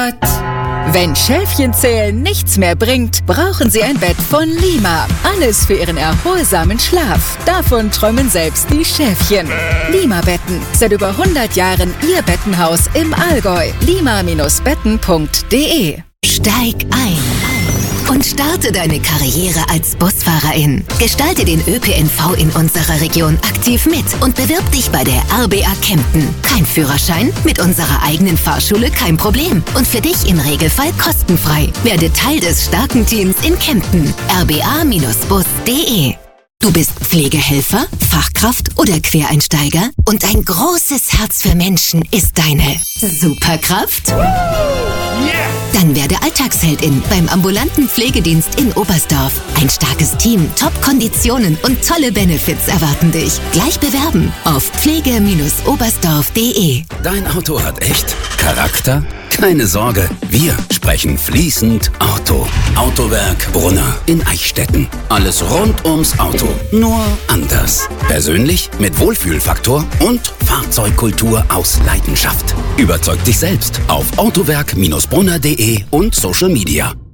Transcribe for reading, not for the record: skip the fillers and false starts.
Gott. Wenn Schäfchenzählen nichts mehr bringt, brauchen Sie ein Bett von Lima. Alles für Ihren erholsamen Schlaf. Davon träumen selbst die Schäfchen. Lima-Betten. Seit über 100 Jahren Ihr Bettenhaus im Allgäu. lima-betten.de. Steig ein und starte deine Karriere als Busfahrerin. Gestalte den ÖPNV in unserer Region aktiv mit und bewirb dich bei der RBA Kempten. Kein Führerschein? Mit unserer eigenen Fahrschule kein Problem. Und für dich im Regelfall kostenfrei. Werde Teil des starken Teams in Kempten. rba-bus.de. Du bist Pflegehelfer, Fachkraft oder Quereinsteiger und ein großes Herz für Menschen ist deine Superkraft? Dann werde Alltagsheldin beim ambulanten Pflegedienst in Oberstdorf. Ein starkes Team, Top-Konditionen und tolle Benefits erwarten dich. Gleich bewerben auf pflege-oberstdorf.de. Dein Auto hat echt Charakter? Keine Sorge, wir sprechen fließend Auto. Autowerk Brunner in Eichstätten. Alles rund ums Auto, nur anders. Persönlich mit Wohlfühlfaktor und Fahrzeugkultur aus Leidenschaft. Überzeug dich selbst auf autowerk-brunner.de und Social Media.